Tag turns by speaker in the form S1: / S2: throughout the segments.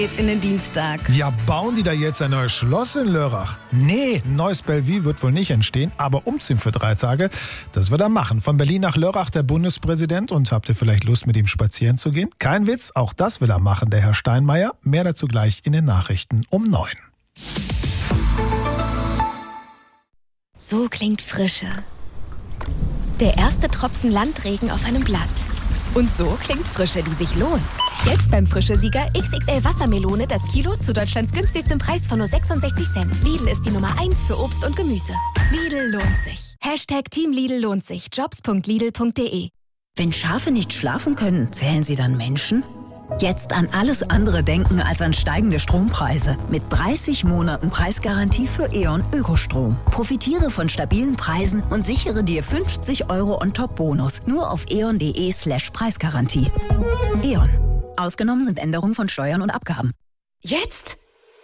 S1: Geht's in den Dienstag.
S2: Ja, bauen die da jetzt ein neues Schloss in Lörrach? Nee, ein neues Bellevue wird wohl nicht entstehen, aber umziehen für 3 Tage, das wird er machen. Von Berlin nach Lörrach der Bundespräsident, und habt ihr vielleicht Lust, mit ihm spazieren zu gehen? Kein Witz, auch das will er machen, der Herr Steinmeier. Mehr dazu gleich in den Nachrichten um 9.
S3: So klingt Frische. Der erste Tropfen Landregen auf einem Blatt. Und so klingt Frische, die sich lohnt. Jetzt beim Frische-Sieger XXL Wassermelone das Kilo zu Deutschlands günstigstem Preis von nur 66 Cent. Lidl ist die Nummer 1 für Obst und Gemüse. Lidl lohnt sich. #Team Lidl lohnt sich. Jobs.lidl.de.
S4: Wenn Schafe nicht schlafen können, zählen sie dann Menschen? Jetzt an alles andere denken als an steigende Strompreise. Mit 30 Monaten Preisgarantie für E.ON Ökostrom. Profitiere von stabilen Preisen und sichere dir 50 € on-top-Bonus. Nur auf eon.de/Preisgarantie. E.ON. Ausgenommen sind Änderungen von Steuern und Abgaben.
S3: Jetzt?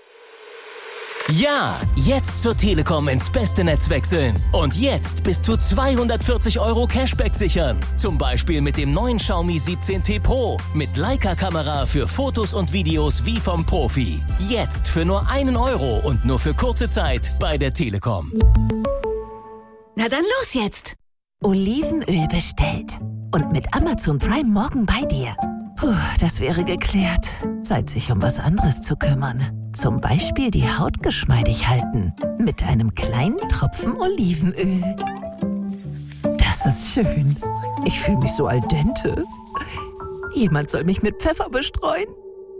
S5: Ja, jetzt zur Telekom ins beste Netz wechseln. Und jetzt bis zu 240 € Cashback sichern. Zum Beispiel mit dem neuen Xiaomi 17T Pro. Mit Leica-Kamera für Fotos und Videos wie vom Profi. Jetzt für nur 1 € und nur für kurze Zeit bei der Telekom.
S3: Na dann los jetzt.
S6: Olivenöl bestellt. Und mit Amazon Prime morgen bei dir. Puh, das wäre geklärt. Zeit, sich um was anderes zu kümmern. Zum Beispiel die Haut geschmeidig halten. Mit einem kleinen Tropfen Olivenöl. Das ist schön. Ich fühle mich so al dente. Jemand soll mich mit Pfeffer bestreuen.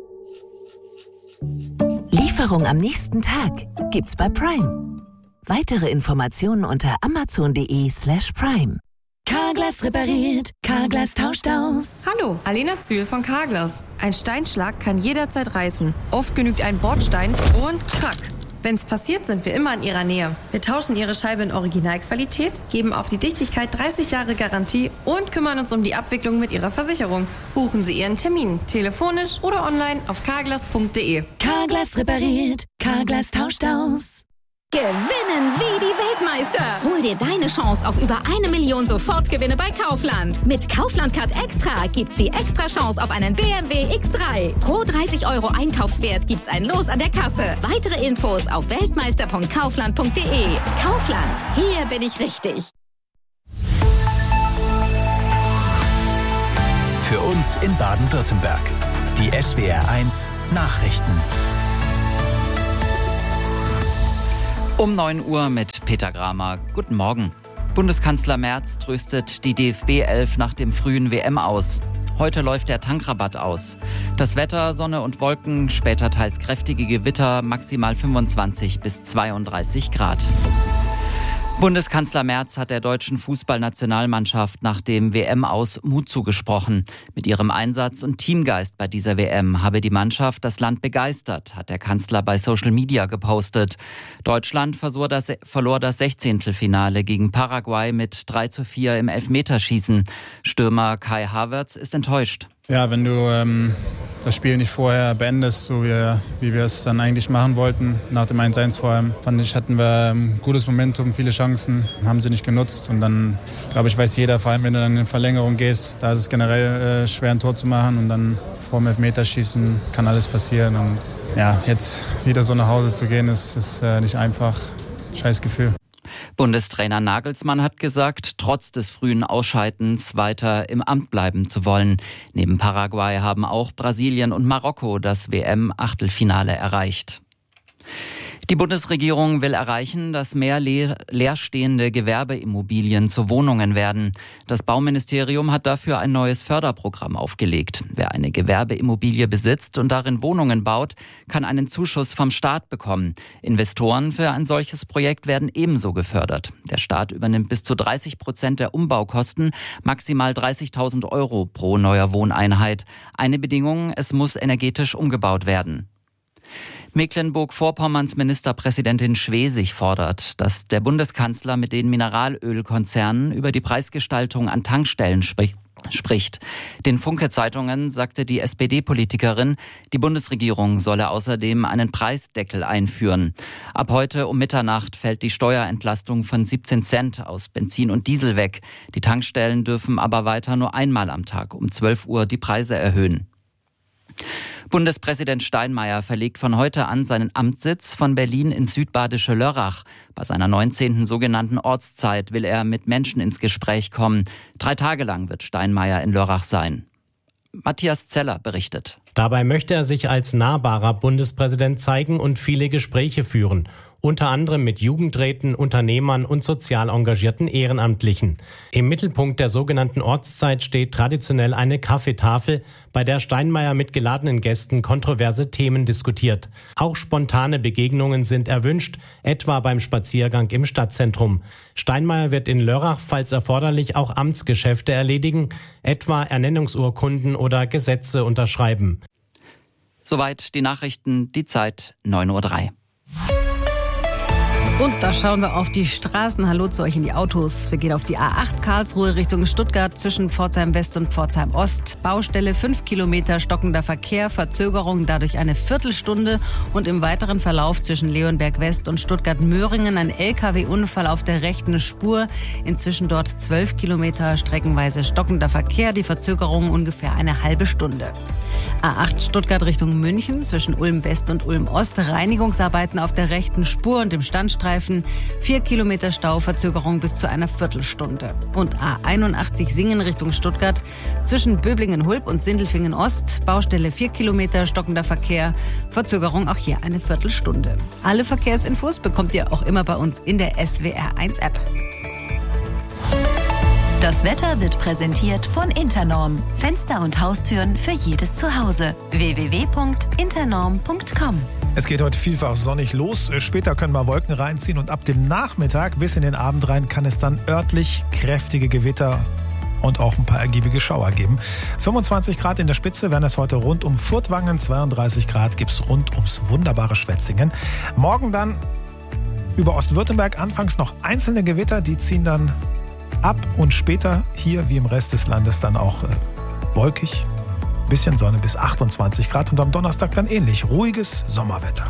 S6: Lieferung am nächsten Tag gibt's bei Prime. Weitere Informationen unter amazon.de/Prime.
S7: Carglass repariert, Carglass tauscht aus.
S8: Hallo, Alena Zühl von Carglass. Ein Steinschlag kann jederzeit reißen. Oft genügt ein Bordstein und krack. Wenn's passiert, sind wir immer in Ihrer Nähe. Wir tauschen Ihre Scheibe in Originalqualität, geben auf die Dichtigkeit 30 Jahre Garantie und kümmern uns um die Abwicklung mit Ihrer Versicherung. Buchen Sie Ihren Termin, telefonisch oder online auf carglass.de.
S7: Carglass repariert, Carglass tauscht aus.
S9: Gewinnen wie die Weltmeister. Hol dir deine Chance auf über 1 Million Sofortgewinne bei Kaufland. Mit Kaufland Card Extra gibt's die extra Chance auf einen BMW X3. Pro 30 € Einkaufswert gibt's ein Los an der Kasse. Weitere Infos auf weltmeister.kaufland.de. Kaufland, hier bin ich richtig.
S5: Für uns in Baden-Württemberg. Die SWR1 Nachrichten.
S10: Um 9 Uhr mit Peter Gramer. Guten Morgen. Bundeskanzler Merz tröstet die DFB-11 nach dem frühen WM aus. Heute läuft der Tankrabatt aus. Das Wetter, Sonne und Wolken, später teils kräftige Gewitter, maximal 25 bis 32 Grad. Bundeskanzler Merz hat der deutschen Fußballnationalmannschaft nach dem WM-Aus Mut zugesprochen. Mit ihrem Einsatz und Teamgeist bei dieser WM habe die Mannschaft das Land begeistert, hat der Kanzler bei Social Media gepostet. Deutschland verlor das 16. Finale gegen Paraguay mit 3:4 im Elfmeterschießen. Stürmer Kai Havertz ist enttäuscht.
S11: Ja, wenn du das Spiel nicht vorher beendest, so wie wir es dann eigentlich machen wollten, nach dem 1:1 vor allem, fand ich, hatten wir ein gutes Momentum, viele Chancen, haben sie nicht genutzt. Und dann, glaube ich, weiß jeder, vor allem wenn du dann in Verlängerung gehst, da ist es generell schwer, ein Tor zu machen. Und dann vor dem Elfmeterschießen kann alles passieren. Und ja, jetzt wieder so nach Hause zu gehen, ist nicht einfach. Scheiß Gefühl.
S10: Bundestrainer Nagelsmann hat gesagt, trotz des frühen Ausscheidens weiter im Amt bleiben zu wollen. Neben Paraguay haben auch Brasilien und Marokko das WM-Achtelfinale erreicht. Die Bundesregierung will erreichen, dass mehr leerstehende Gewerbeimmobilien zu Wohnungen werden. Das Bauministerium hat dafür ein neues Förderprogramm aufgelegt. Wer eine Gewerbeimmobilie besitzt und darin Wohnungen baut, kann einen Zuschuss vom Staat bekommen. Investoren für ein solches Projekt werden ebenso gefördert. Der Staat übernimmt bis zu 30% der Umbaukosten, maximal 30.000 € pro neuer Wohneinheit. Eine Bedingung, es muss energetisch umgebaut werden. Mecklenburg-Vorpommerns Ministerpräsidentin Schwesig fordert, dass der Bundeskanzler mit den Mineralölkonzernen über die Preisgestaltung an Tankstellen spricht. Den Funke-Zeitungen sagte die SPD-Politikerin, die Bundesregierung solle außerdem einen Preisdeckel einführen. Ab heute um Mitternacht fällt die Steuerentlastung von 17 Cent aus Benzin und Diesel weg. Die Tankstellen dürfen aber weiter nur einmal am Tag um 12 Uhr die Preise erhöhen. Bundespräsident Steinmeier verlegt von heute an seinen Amtssitz von Berlin ins südbadische Lörrach. Bei seiner 19. sogenannten Ortszeit will er mit Menschen ins Gespräch kommen. 3 Tage lang wird Steinmeier in Lörrach sein. Matthias Zeller berichtet.
S1: Dabei möchte er sich als nahbarer Bundespräsident zeigen und viele Gespräche führen. Unter anderem mit Jugendräten, Unternehmern und sozial engagierten Ehrenamtlichen. Im Mittelpunkt der sogenannten Ortszeit steht traditionell eine Kaffeetafel, bei der Steinmeier mit geladenen Gästen kontroverse Themen diskutiert. Auch spontane Begegnungen sind erwünscht, etwa beim Spaziergang im Stadtzentrum. Steinmeier wird in Lörrach, falls erforderlich, auch Amtsgeschäfte erledigen, etwa Ernennungsurkunden oder Gesetze unterschreiben.
S10: Soweit die Nachrichten, die Zeit 9:03 Uhr.
S12: Und da schauen wir auf die Straßen. Hallo zu euch in die Autos. Wir gehen auf die A8 Karlsruhe Richtung Stuttgart zwischen Pforzheim West und Pforzheim Ost. Baustelle 5 Kilometer, stockender Verkehr, Verzögerung dadurch eine Viertelstunde. Und im weiteren Verlauf zwischen Leonberg West und Stuttgart-Möhringen ein LKW-Unfall auf der rechten Spur. Inzwischen dort 12 Kilometer, streckenweise stockender Verkehr, die Verzögerung ungefähr eine halbe Stunde. A8 Stuttgart Richtung München zwischen Ulm West und Ulm Ost. Reinigungsarbeiten auf der rechten Spur und im Standstreifen. 4 Kilometer Stau, Verzögerung bis zu einer Viertelstunde. Und A81 Singen Richtung Stuttgart zwischen Böblingen-Hulb und Sindelfingen Ost. Baustelle 4 Kilometer, stockender Verkehr. Verzögerung auch hier eine Viertelstunde. Alle Verkehrsinfos bekommt ihr auch immer bei uns in der SWR1 App.
S7: Das Wetter wird präsentiert von Internorm. Fenster und Haustüren für jedes Zuhause. www.internorm.com.
S2: Es geht heute vielfach sonnig los. Später können mal Wolken reinziehen und ab dem Nachmittag bis in den Abend rein kann es dann örtlich kräftige Gewitter und auch ein paar ergiebige Schauer geben. 25 Grad in der Spitze werden es heute rund um Furtwangen, 32 Grad gibt es rund ums wunderbare Schwetzingen. Morgen dann über Ostwürttemberg anfangs noch einzelne Gewitter, die ziehen dann ab und später hier wie im Rest des Landes dann auch wolkig, bisschen Sonne bis 28 Grad und am Donnerstag dann ähnlich, ruhiges Sommerwetter.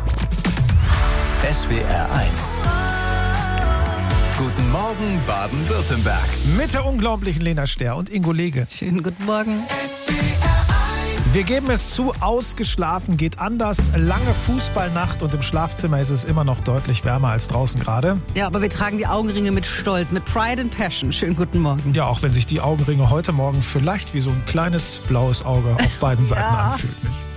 S13: SWR 1. Guten Morgen Baden-Württemberg.
S2: Mit der unglaublichen Lena Ster und Ingo Lege.
S12: Schönen guten Morgen.
S2: Wir geben es zu, ausgeschlafen geht anders. Lange Fußballnacht und im Schlafzimmer ist es immer noch deutlich wärmer als draußen gerade.
S12: Ja, aber wir tragen die Augenringe mit Stolz, mit Pride and Passion. Schönen guten Morgen.
S2: Ja, auch wenn sich die Augenringe heute Morgen vielleicht wie so ein kleines blaues Auge auf beiden Seiten anfühlen. Nicht?